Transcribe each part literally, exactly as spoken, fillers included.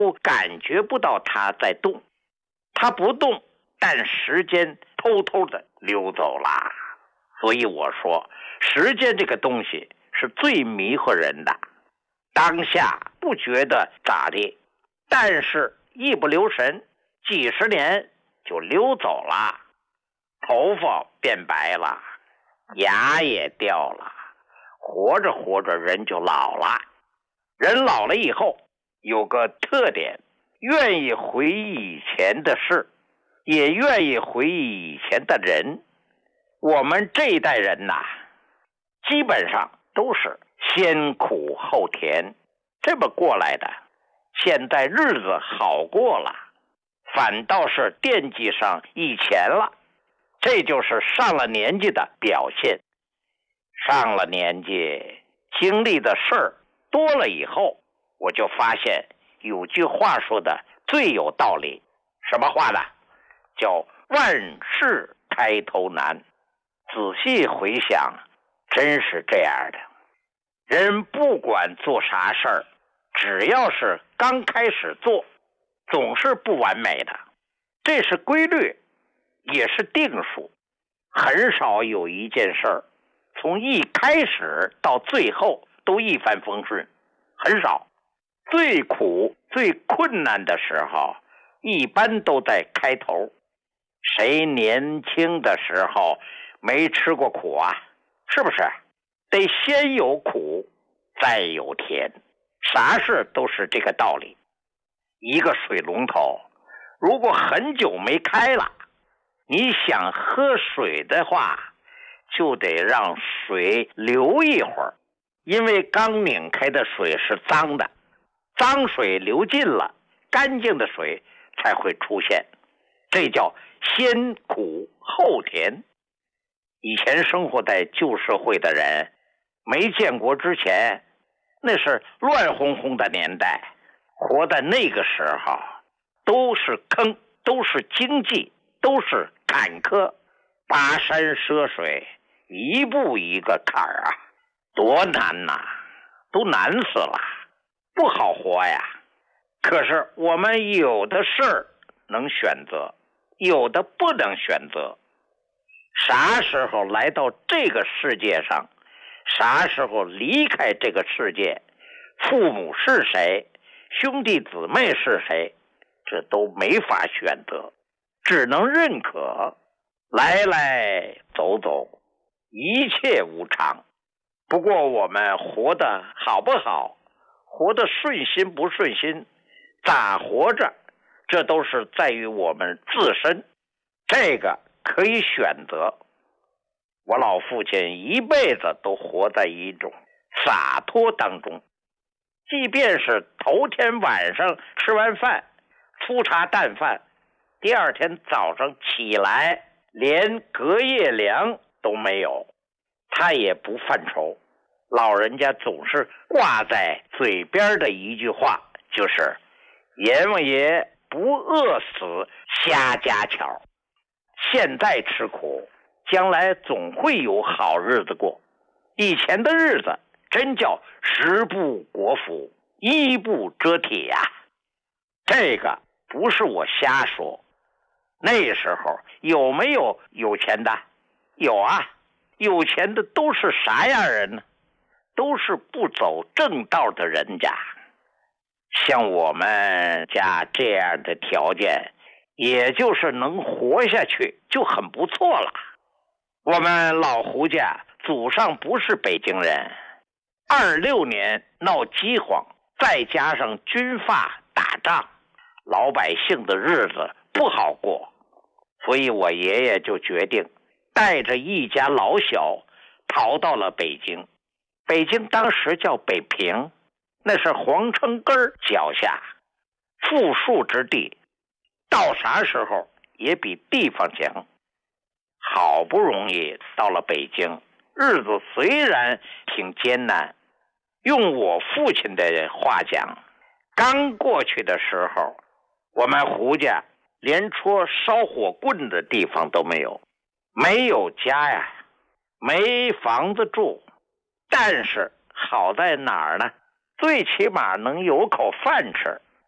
感觉不到它在动，它不动，但时间偷偷的溜走了。所以我说，时间这个东西是最迷惑人的，当下不觉得咋的，但是一不留神，几十年就溜走了，头发变白了，牙也掉了，活着活着人就老了。人老了以后有个特点，愿意回忆以前的事，也愿意回忆以前的人。我们这一代人呐，基本上都是先苦后甜这么过来的，现在日子好过了，反倒是惦记上以前了，这就是上了年纪的表现。上了年纪，经历的事儿多了以后，我就发现有句话说的最有道理，什么话呢？叫万事开头难。仔细回想，真是这样的。人不管做啥事儿，只要是刚开始做，总是不完美的，这是规律，也是定数。很少有一件事儿从一开始到最后都一帆风顺，很少。最苦最困难的时候一般都在开头。谁年轻的时候没吃过苦啊？是不是？得先有苦再有甜，啥事都是这个道理。一个水龙头如果很久没开了，你想喝水的话，就得让水流一会儿，因为刚拧开的水是脏的，脏水流尽了，干净的水才会出现，这叫先苦后甜。以前生活在旧社会的人，没建国之前，那是乱哄哄的年代，活在那个时候，都是坑，都是经济，都是坎坷，跋山涉水，一步一个坎儿啊，多难呐、啊，都难死了，不好活呀。可是我们有的事儿能选择，有的不能选择。啥时候来到这个世界上，啥时候离开这个世界，父母是谁，兄弟姊妹是谁，这都没法选择，只能认可。来来走走，一切无常。不过我们活得好不好，活得顺心不顺心，咋活着，这都是在于我们自身，这个可以选择。我老父亲一辈子都活在一种洒脱当中，即便是头天晚上吃完饭，粗茶淡饭，第二天早上起来连隔夜粮都没有，他也不犯愁。老人家总是挂在嘴边的一句话，就是阎王爷不饿死瞎家巧。现在吃苦，将来总会有好日子过。以前的日子真叫食不果腹，衣不遮体呀、啊。这个不是我瞎说。那时候有没有有钱的？有啊，有钱的都是啥样人呢？都是不走正道的人家。像我们家这样的条件，也就是能活下去就很不错了。我们老胡家祖上不是北京人，二六年闹饥荒，再加上军阀打仗，老百姓的日子不好过，所以我爷爷就决定带着一家老小逃到了北京。北京当时叫北平，那是皇城根儿脚下，富庶之地，到啥时候也比地方强。好不容易到了北京，日子虽然挺艰难，用我父亲的话讲，刚过去的时候，我们胡家连戳烧火棍的地方都没有，没有家呀，没房子住，但是好在哪儿呢？最起码能有口饭吃。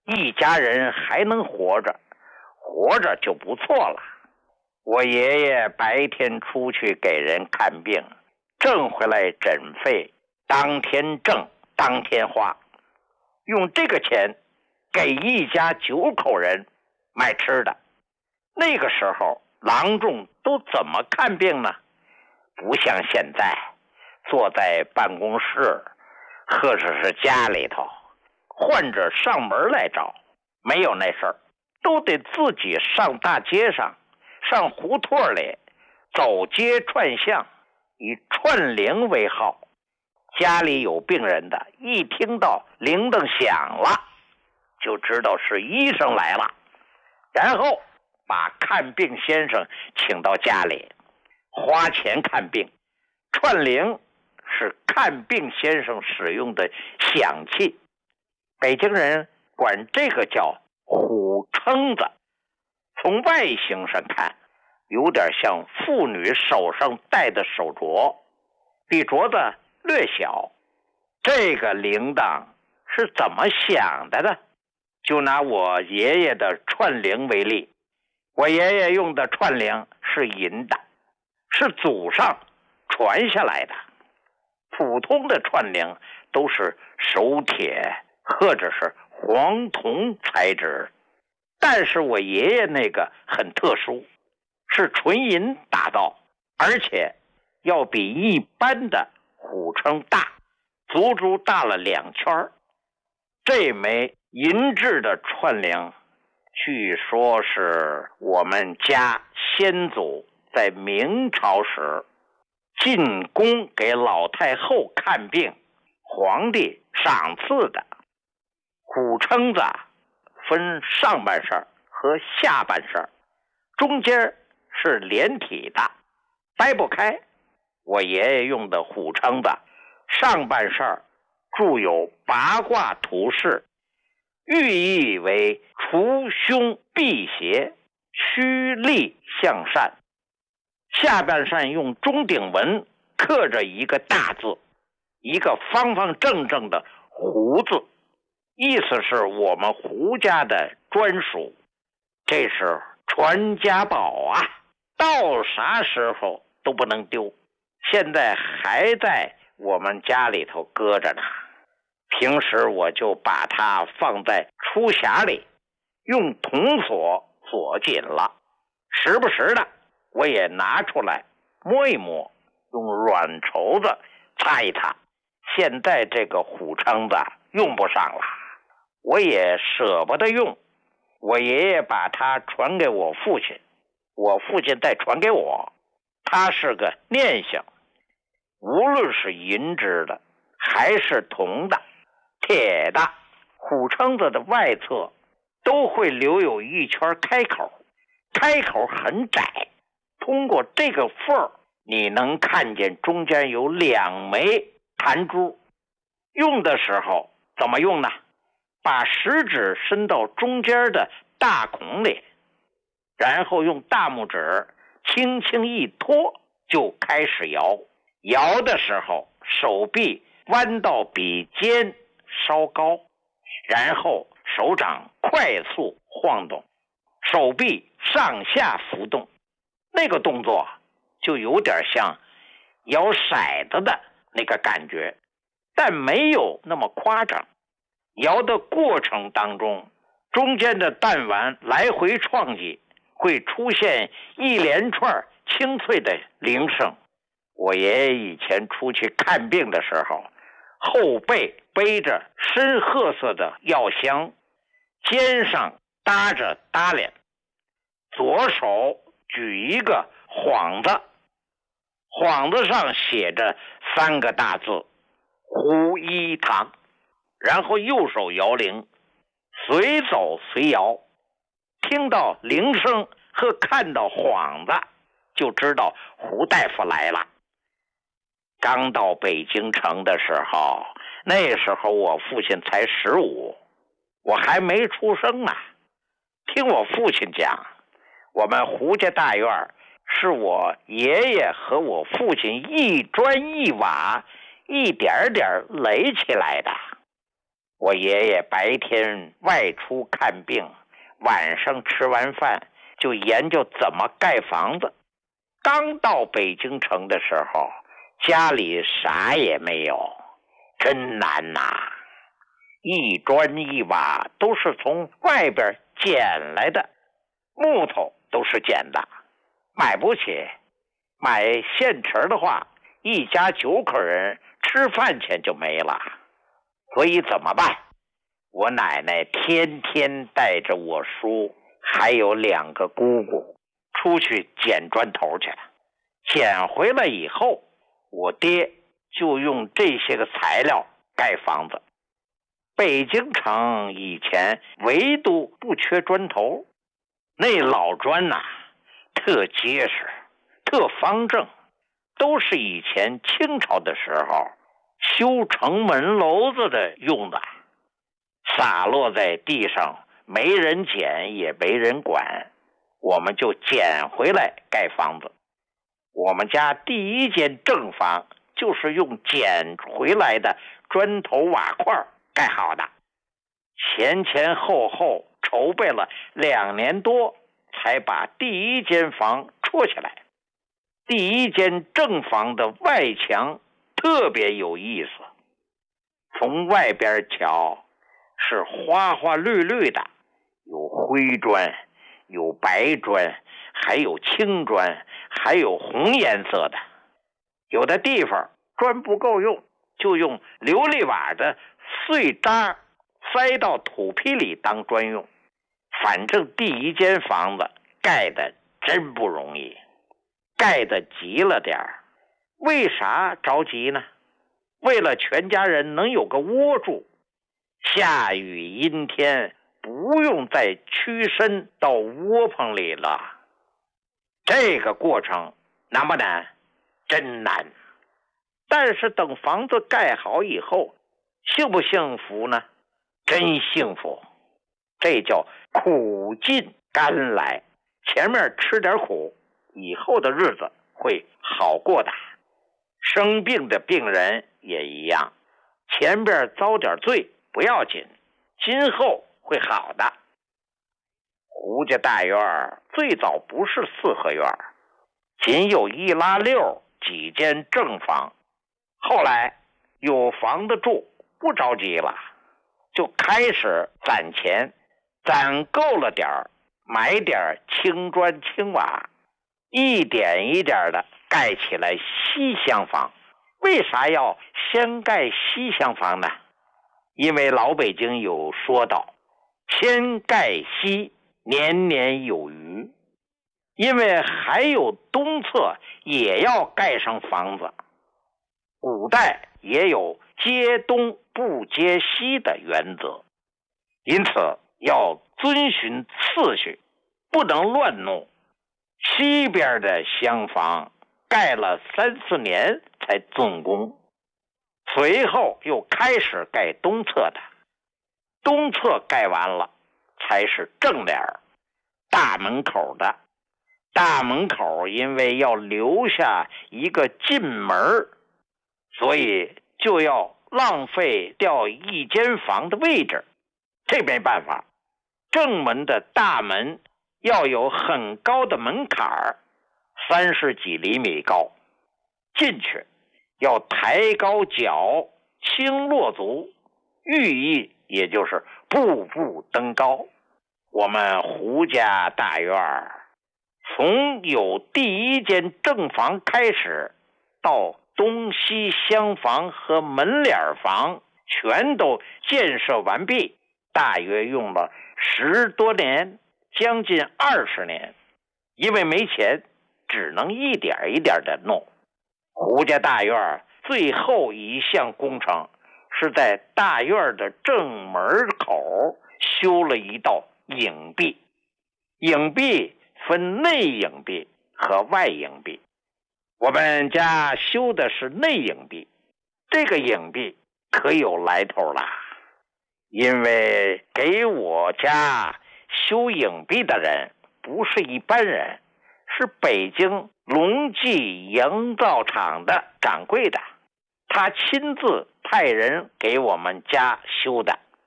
一家人还能活着，活着就不错了。我爷爷白天出去给人看病，挣回来诊费，当天挣当天花，用这个钱给一家九口人买吃的。那个时候郎中都怎么看病呢？不像现在坐在办公室或者是家里头，患者上门来找，没有那事儿，都得自己上大街上，上胡同里，走街串巷，以串铃为号。家里有病人的，一听到铃铛响了，就知道是医生来了，然后把看病先生请到家里，花钱看病。串铃是看病先生使用的响器，北京人管这个叫虎撑子。从外形上看，有点像妇女手上戴的手镯，比镯子略小。这个铃铛是怎么响的呢？就拿我爷爷的串铃为例，我爷爷用的串铃是银的，是祖上传下来的。普通的串铃都是手铁或者是黄铜材质，但是我爷爷那个很特殊，是纯银打造，而且要比一般的虎撑大，足足大了两圈。这枚银制的串铃，据说是我们家先祖在明朝时进宫给老太后看病，皇帝赏赐的。虎撑子分上半身和下半身，中间是连体的，掰不开。我爷爷用的虎撑子上半身铸有八卦图示，寓意为除凶辟邪，趋利向善。下半扇用钟鼎文刻着一个大字，一个方方正正的胡字，意思是我们胡家的专属，这是传家宝啊，到啥时候都不能丢。现在还在我们家里头搁着呢，平时我就把它放在书匣里，用铜锁锁紧了，时不时的我也拿出来摸一摸，用软绸子擦一擦。现在这个虎撑子用不上了，我也舍不得用。我爷爷把它传给我父亲，我父亲再传给我，它是个念想。无论是银制的还是铜的、铁的，虎撑子的外侧都会留有一圈开口，开口很窄，通过这个缝你能看见中间有两枚弹珠。用的时候怎么用呢？把食指伸到中间的大孔里，然后用大拇指轻轻一托，就开始摇。摇的时候手臂弯到比肩稍高，然后手掌快速晃动，手臂上下浮动，那个动作就有点像摇骰子的那个感觉，但没有那么夸张。摇的过程当中，中间的弹丸来回撞击，会出现一连串清脆的铃声。我爷爷以前出去看病的时候，后背背着深褐色的药箱，肩上搭着搭脸，左手举一个幌子，幌子上写着三个大字胡一堂，然后右手摇铃，随走随摇。听到铃声和看到幌子，就知道胡大夫来了。刚到北京城的时候，那时候我父亲才十五，我还没出生呢。听我父亲讲，我们胡家大院是我爷爷和我父亲一砖一瓦一点点垒起来的。 我爷爷白天外出看病，晚上吃完饭就研究怎么盖房子。刚到北京城的时候，家里啥也没有，真难呐！一砖一瓦都是从外边捡来的，木头都是捡的，买不起。买现成的话，一家九口人吃饭钱就没了。所以怎么办？我奶奶天天带着我叔还有两个姑姑出去捡砖头去，捡回来以后，我爹就用这些个材料盖房子。北京城以前唯独不缺砖头，那老砖呐、啊，特结实，特方正，都是以前清朝的时候修城门楼子的用的，洒落在地上，没人捡也没人管，我们就捡回来盖房子。我们家第一间正房就是用捡回来的砖头瓦块盖好的，前前后后筹备了两年多，才把第一间房戳起来。第一间正房的外墙特别有意思，从外边瞧是花花绿绿的，有灰砖，有白砖，还有青砖，还有红颜色的。有的地方砖不够用，就用琉璃瓦的碎渣塞到土坯里当砖用。反正第一间房子盖的真不容易，盖的急了点儿。为啥着急呢？为了全家人能有个窝住，下雨阴天不用再屈身到窝棚里了。这个过程难不难？真难。但是等房子盖好以后，幸不幸福呢？真幸福。这叫苦尽甘来，前面吃点苦，以后的日子会好过的。生病的病人也一样，前边遭点罪不要紧，今后会好的。胡家大院最早不是四合院，仅有一拉六几间正房，后来有房子住，不着急了，就开始攒钱，攒够了点儿，买点青砖青瓦，一点一点的盖起来西厢房。为啥要先盖西厢房呢？因为老北京有说道，先盖西，年年有余。因为还有东侧也要盖上房子，古代也有接东不接西的原则，因此要遵循次序，不能乱弄。西边的厢房盖了三四年才竣工，随后又开始盖东侧的，东侧盖完了才是正脸大门口的。大门口因为要留下一个进门，所以就要浪费掉一间房的位置，这没办法。正门的大门要有很高的门槛，三十几厘米高，进去要抬高脚，轻落足，寓意也就是步步登高。我们胡家大院从有第一间正房开始，到东西厢房和门脸房全都建设完毕，大约用了十多年，将近二十年。因为没钱，只能一点一点的弄。胡家大院最后一项工程是在大院的正门口修了一道影壁。影壁分内影壁和外影壁，我们家修的是内影壁。这个影壁可有来头啦，因为给我家修影壁的人不是一般人，是北京隆记营造厂的掌柜的，他亲自派人给我们家修的。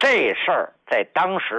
这事儿在当时